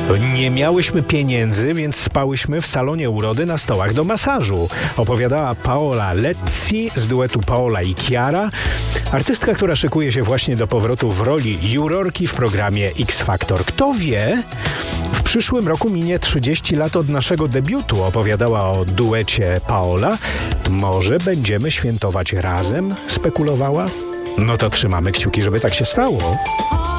Nie miałyśmy pieniędzy, więc spałyśmy w salonie urody na stołach do masażu. Opowiadała Paola Lezzi z duetu Paola i Chiara, artystka, która szykuje się właśnie do powrotu w roli jurorki w programie X Factor. Kto wie, w przyszłym roku minie 30 lat od naszego debiutu, opowiadała o duecie Paola. Może będziemy świętować razem, spekulowała? No to trzymamy kciuki, żeby tak się stało.